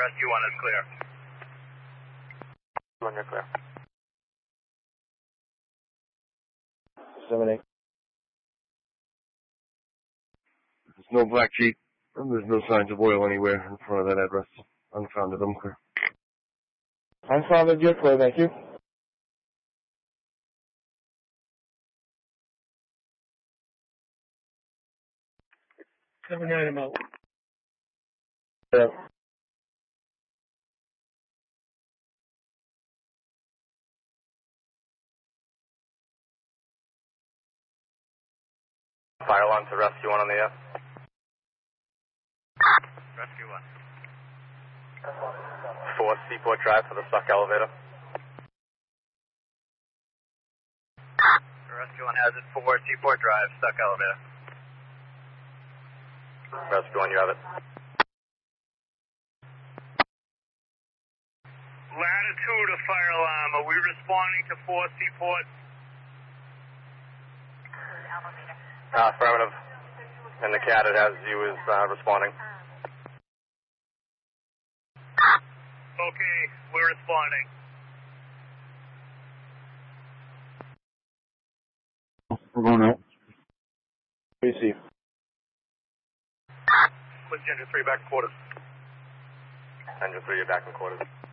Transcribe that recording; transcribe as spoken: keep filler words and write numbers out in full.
Rescue one is clear. One, you're clear. seven eight. There's no black Jeep, and there's no signs of oil anywhere in front of that address. Unfounded, I'm clear. Unfounded, you're clear, thank you. seven nine, I'm out. Yeah. Fire alarm to Rescue one on the air. Rescue one. four Seaport Drive for the suck elevator. Rescue one has it. four Seaport Drive, stuck elevator. Rescue one, you have it. Latitude of fire alarm. Are we responding to four Seaport? Uh, affirmative. And the cat it has you is uh, responding. Okay, we're responding. We're going out. Receive. With Ginger three back in quarters. Engine three, you're back in quarters.